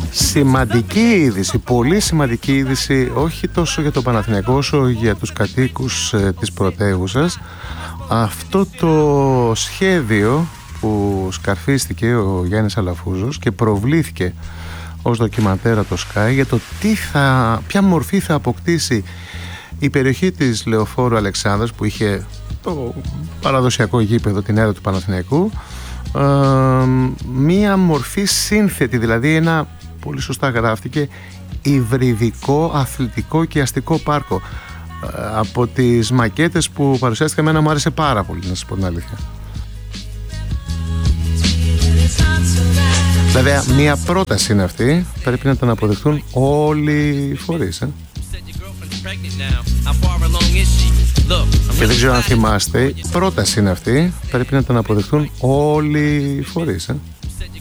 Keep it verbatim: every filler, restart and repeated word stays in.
Σημαντική είδηση, πολύ σημαντική είδηση, όχι τόσο για τον Παναθηναϊκό όσο για τους κατοίκους ε, της πρωτεύουσας. Αυτό το σχέδιο που σκαρφίστηκε ο Γιάννης Αλαφούζος και προβλήθηκε ως ντοκιμαντέρ από το Sky για το τι θα, ποια μορφή θα αποκτήσει η περιοχή της Λεωφόρου Αλεξάνδρας, που είχε το παραδοσιακό γήπεδο, την έδρα του Παναθηναϊκού, ε, μία μορφή σύνθετη, δηλαδή ένα, πολύ σωστά γράφτηκε, υβριδικό αθλητικό και αστικό πάρκο. Ε, από τις μακέτες που παρουσιάστηκε, εμένα μου άρεσε πάρα πολύ, να σας πω την αλήθεια. Βέβαια, μία πρόταση είναι αυτή, πρέπει να την αποδεχτούν όλοι οι φορείς, ε. Και δεν ξέρω αν θυμάστε, πρόταση είναι αυτή, πρέπει να την αποδεχτούν όλοι οι φορείς, ε.